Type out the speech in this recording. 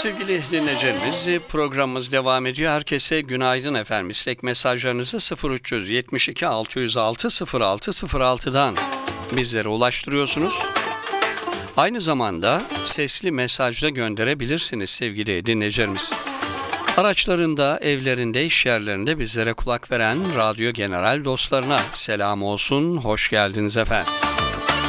sevgili dinleyicilerimiz, programımız devam ediyor. Herkese günaydın efendim. İstek mesajlarınızı 0372 606 0606'dan bizlere ulaştırıyorsunuz. Aynı zamanda sesli mesajda gönderebilirsiniz sevgili dinleyicilerimiz. Araçlarında, evlerinde, iş yerlerinde bizlere kulak veren radyo general dostlarına selam olsun, hoş geldiniz efendim.